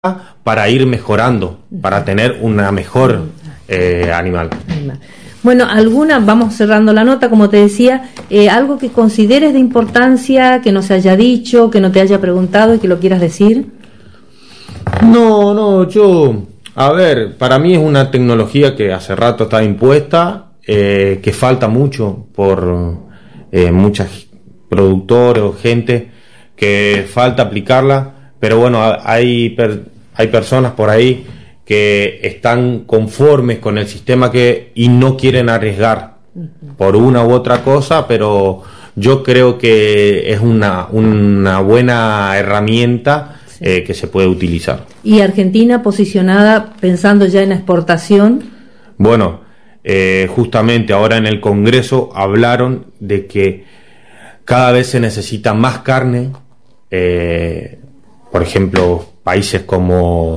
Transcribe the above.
para ir mejorando, para tener una mejor animal. Bueno, vamos cerrando la nota, como te decía, algo que consideres de importancia, que no se haya dicho, que no te haya preguntado y que lo quieras decir. A ver, para mí es una tecnología que hace rato está impuesta, que falta mucho por muchos productores o gente que falta aplicarla, pero bueno, hay personas por ahí que están conformes con el sistema y no quieren arriesgar por una u otra cosa, pero yo creo que es una buena herramienta que se puede utilizar. ¿Y Argentina posicionada pensando ya en exportación? Bueno, justamente ahora en el Congreso hablaron de que cada vez se necesita más carne, por ejemplo, países como